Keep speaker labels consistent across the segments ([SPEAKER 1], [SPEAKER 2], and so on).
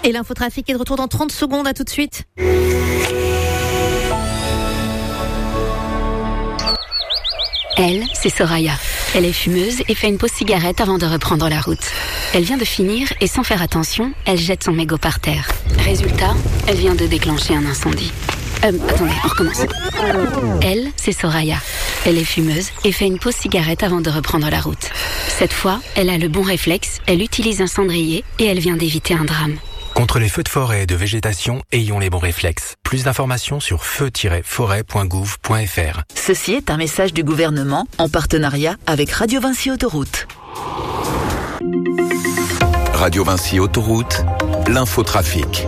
[SPEAKER 1] Et l'infotrafic est de retour dans 30 secondes, à tout de suite.
[SPEAKER 2] Elle, c'est Soraya. Elle est fumeuse et fait une pause cigarette avant de reprendre la route. Elle vient de finir et sans faire attention, elle jette son mégot par terre. Résultat, elle vient de déclencher un incendie. Attendez, on recommence. Elle, c'est Soraya. Elle est fumeuse et fait une pause cigarette avant de reprendre la route. Cette fois, elle a le bon réflexe, elle utilise un cendrier et elle vient d'éviter un drame.
[SPEAKER 3] Contre les feux de forêt et de végétation, ayons les bons réflexes. Plus d'informations sur feu-forêt.gouv.fr.
[SPEAKER 4] Ceci est un message du gouvernement en partenariat avec Radio Vinci Autoroute.
[SPEAKER 5] Radio Vinci Autoroute, l'infotrafic.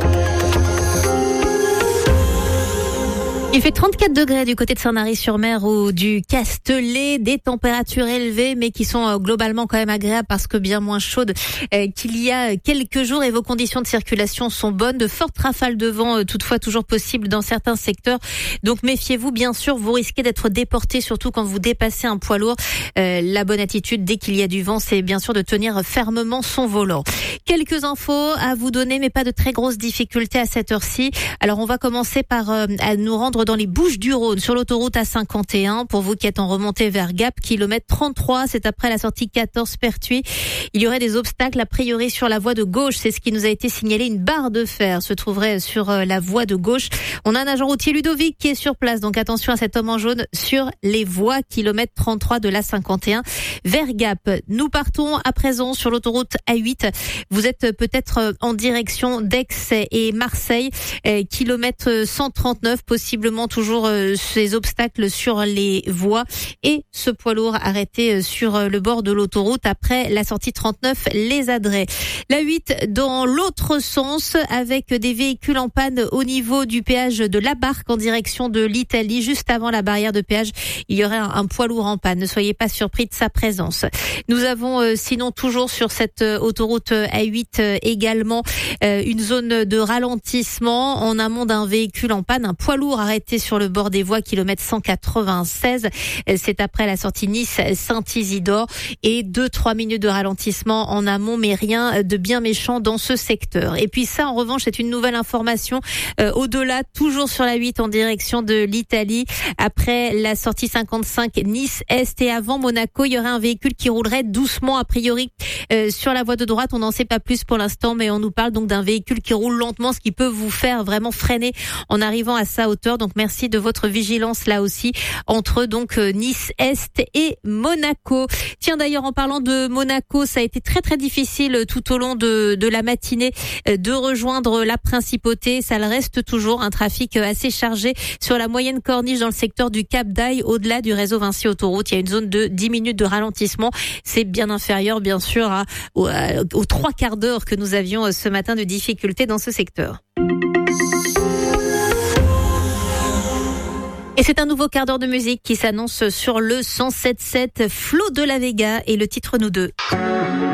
[SPEAKER 1] Il fait 34 degrés du côté de Saint-Nary-sur-Mer ou du Castellet, des températures élevées mais qui sont globalement quand même agréables parce que bien moins chaudes qu'il y a quelques jours et vos conditions de circulation sont bonnes. De fortes rafales de vent toutefois toujours possibles dans certains secteurs. Donc méfiez-vous, bien sûr, vous risquez d'être déporté surtout quand vous dépassez un poids lourd. La bonne attitude dès qu'il y a du vent, c'est bien sûr de tenir fermement son volant. Quelques infos à vous donner mais pas de très grosses difficultés à cette heure-ci. Alors on va commencer par à nous rendre dans les Bouches-du-Rhône, sur l'autoroute A51. Pour vous qui êtes en remontée vers Gap, kilomètre 33, c'est après la sortie 14 Pertuis. Il y aurait des obstacles a priori sur la voie de gauche. C'est ce qui nous a été signalé. Une barre de fer se trouverait sur la voie de gauche. On a un agent routier Ludovic qui est sur place. Donc attention à cet homme en jaune sur les voies, kilomètre 33 de l'A51 vers Gap. Nous partons à présent sur l'autoroute A8. Vous êtes peut-être en direction d'Aix et Marseille, kilomètre 139, possiblement toujours ces obstacles sur les voies et ce poids lourd arrêté sur le bord de l'autoroute après la sortie 39 Les Adrets. La 8 dans l'autre sens avec des véhicules en panne au niveau du péage de la Barque en direction de l'Italie. Juste avant la barrière de péage, il y aurait un poids lourd en panne. Ne soyez pas surpris de sa présence. Nous avons sinon toujours sur cette autoroute A8 également une zone de ralentissement en amont d'un véhicule en panne, un poids lourd arrêté sur le bord des voies, kilomètre 196. C'est après la sortie Nice-Saint-Isidore et 2-3 minutes de ralentissement en amont, mais rien de bien méchant dans ce secteur. Et puis ça, en revanche, c'est une nouvelle information. Au-delà, toujours sur la 8 en direction de l'Italie, après la sortie 55 Nice-Est et avant Monaco, il y aurait un véhicule qui roulerait doucement a priori sur la voie de droite. On n'en sait pas plus pour l'instant, mais on nous parle donc d'un véhicule qui roule lentement, ce qui peut vous faire vraiment freiner en arrivant à sa hauteur. Donc merci de votre vigilance là aussi entre donc Nice-Est et Monaco. Tiens, d'ailleurs, en parlant de Monaco, ça a été très très difficile tout au long de la matinée de rejoindre la principauté. Ça le reste toujours, un trafic assez chargé sur la moyenne corniche dans le secteur du Cap d'Aille, au-delà du réseau Vinci Autoroute. Il y a une zone de 10 minutes de ralentissement. C'est bien inférieur, bien sûr, aux 3 quarts d'heure que nous avions ce matin de difficultés dans ce secteur. Et c'est un nouveau quart d'heure de musique qui s'annonce sur le 107.7. Flo de la Vega et le titre Nous deux.